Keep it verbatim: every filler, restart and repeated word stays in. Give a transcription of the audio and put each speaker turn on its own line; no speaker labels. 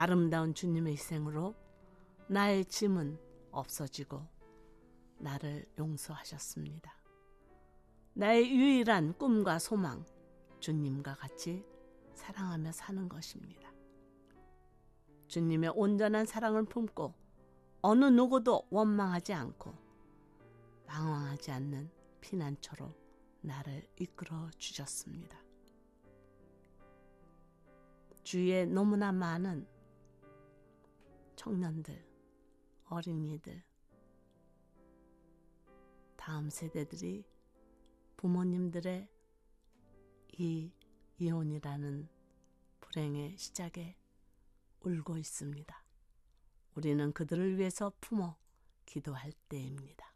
아름다운 주님의 희생으로 나의 짐은 없어지고 나를 용서하셨습니다. 나의 유일한 꿈과 소망, 주님과 같이 사랑하며 사는 것입니다. 주님의 온전한 사랑을 품고 어느 누구도 원망하지 않고 방황하지 않는 피난처로 나를 이끌어 주셨습니다. 주위에 너무나 많은 청년들, 어린이들, 다음 세대들이 부모님들의 이 이혼이라는 불행의 시작에 울고 있습니다. 우리는 그들을 위해서 품어 기도할 때입니다.